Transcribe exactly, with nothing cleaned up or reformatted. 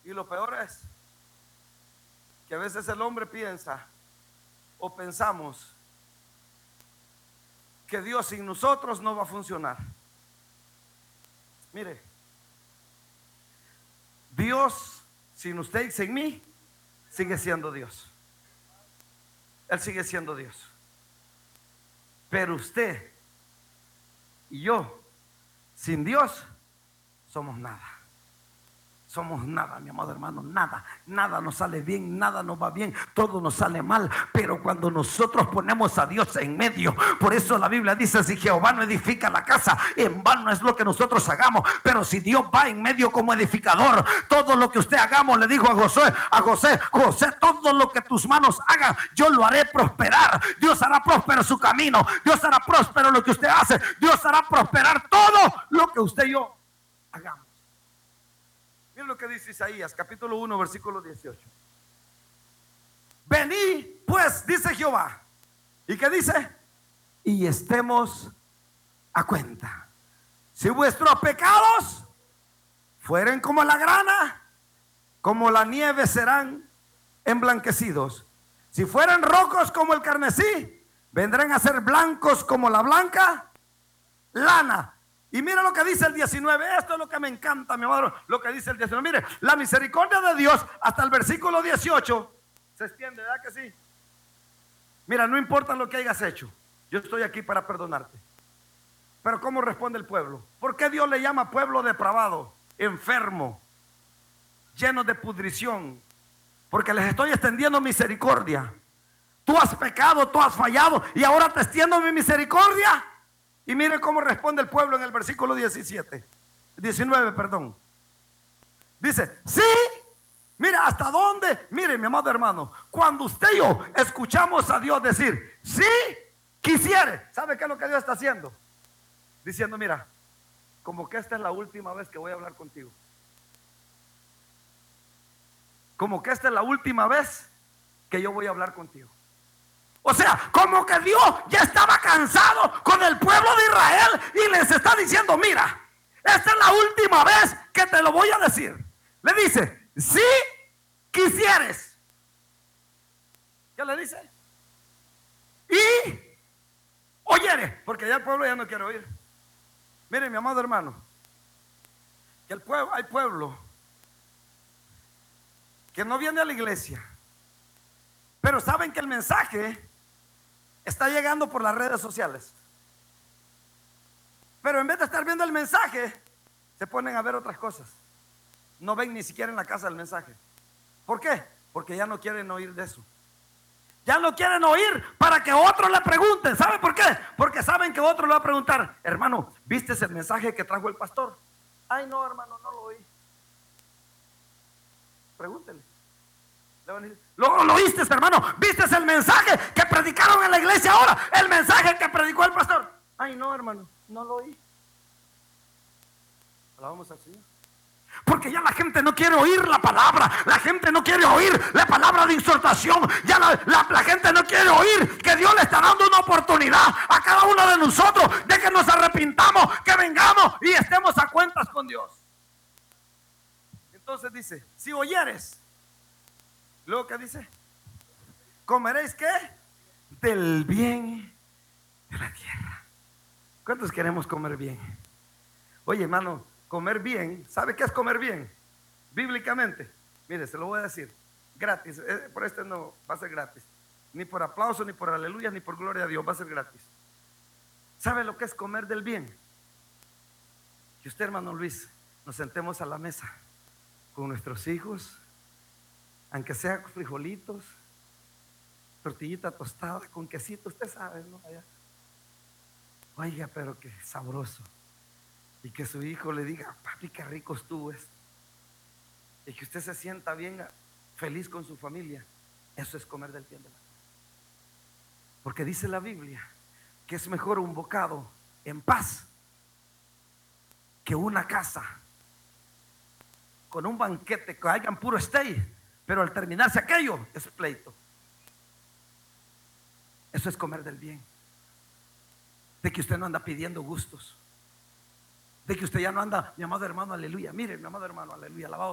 Y lo peor es que a veces el hombre piensa o pensamos que Dios sin nosotros no va a funcionar. Mire, Dios sin usted y sin mí sigue siendo Dios. Él sigue siendo Dios. Pero usted y yo sin Dios somos nada. Somos nada, mi amado hermano, nada, nada nos sale bien, nada nos va bien, todo nos sale mal. Pero cuando nosotros ponemos a Dios en medio, por eso la Biblia dice: si Jehová no edifica la casa, en vano es lo que nosotros hagamos. Pero si Dios va en medio como edificador, todo lo que usted hagamos, le dijo a José, a José, José, todo lo que tus manos hagan, yo lo haré prosperar. Dios hará próspero su camino, Dios hará próspero lo que usted hace, Dios hará prosperar todo lo que usted y yo hagamos. Miren lo que dice Isaías capítulo uno versículo dieciocho. Venid pues, dice Jehová. ¿Y qué dice? Y estemos a cuenta. Si vuestros pecados fueren como la grana, como la nieve serán emblanquecidos. Si fueran rojos como el carmesí, vendrán a ser blancos como la blanca lana. Y mira lo que dice el diecinueve. Esto es lo que me encanta, mi amor. Lo que dice el diecinueve. Mire, la misericordia de Dios hasta el versículo dieciocho se extiende, ¿verdad que sí? Mira, no importa lo que hayas hecho, yo estoy aquí para perdonarte. Pero ¿cómo responde el pueblo? ¿Por qué Dios le llama pueblo depravado, enfermo, lleno de pudrición? Porque les estoy extendiendo misericordia. Tú has pecado, tú has fallado, y ahora te extiendo mi misericordia. Y mire cómo responde el pueblo en el versículo diecisiete, diecinueve, perdón. Dice: sí, mira hasta dónde. Mire, mi amado hermano, cuando usted y yo escuchamos a Dios decir sí quisiere, ¿sabe qué es lo que Dios está haciendo? Diciendo: mira, como que esta es la última vez que voy a hablar contigo. Como que esta es la última vez que yo voy a hablar contigo. O sea, como que Dios ya estaba cansado con el pueblo de Israel y les está diciendo: mira, esta es la última vez que te lo voy a decir. Le dice: si quisieres. ¿Qué le dice? Y oyere, porque ya el pueblo ya no quiere oír. Mire, mi amado hermano, que el pueblo, hay pueblo que no viene a la iglesia, pero saben que el mensaje está llegando por las redes sociales. Pero en vez de estar viendo el mensaje, se ponen a ver otras cosas. No ven ni siquiera en la casa el mensaje. ¿Por qué? Porque ya no quieren oír de eso. Ya no quieren oír para que otros le pregunten. ¿Sabe por qué? Porque saben que otro le va a preguntar: hermano, ¿viste el mensaje que trajo el pastor? Ay, no, hermano, no lo oí. Pregúntele. ¿Lo, lo oíste, hermano? ¿Viste el mensaje que predicaron en la iglesia ahora? El mensaje que predicó el pastor. Ay, no, hermano, no lo oí. Alabamos al Señor. Porque ya la gente no quiere oír la palabra. La gente no quiere oír la palabra de exhortación. Ya la, la, la gente no quiere oír que Dios le está dando una oportunidad a cada uno de nosotros de que nos arrepintamos, que vengamos y estemos a cuentas con Dios. Entonces dice: si oyeres. Luego, ¿qué dice? ¿Comeréis qué? Del bien de la tierra. ¿Cuántos queremos comer bien? Oye, hermano, comer bien, ¿sabe qué es comer bien? Bíblicamente, mire, se lo voy a decir, gratis. Por este no va a ser gratis, ni por aplauso, ni por aleluya, ni por gloria a Dios, va a ser gratis. ¿Sabe lo que es comer del bien? Que usted, hermano Luis, nos sentemos a la mesa con nuestros hijos, aunque sea frijolitos, tortillita tostada con quesito, usted sabe, ¿no? Allá. Oiga, pero qué sabroso. Y que su hijo le diga: papi, qué rico estuvo esto. Y que usted se sienta bien, feliz con su familia. Eso es comer del bien de la tierra. Porque dice la Biblia que es mejor un bocado en paz que una casa con un banquete que hagan puro stay, pero al terminarse aquello es pleito. Eso es comer del bien. De que usted no anda pidiendo gustos. De que usted ya no anda, mi amado hermano, aleluya. Mire, mi amado hermano, aleluya, alabado